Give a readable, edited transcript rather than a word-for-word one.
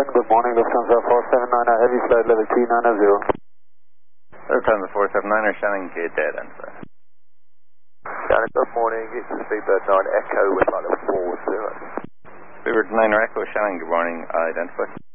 good morning, Lufthansa 479er, heavy flight level T900. Lufthansa 479er, Shannon Gate dead, identify. Shannon, good morning, it's Speedbird 9 Echo with flight level 40. Speedbird 9 Echo, Shannon, good morning, identify.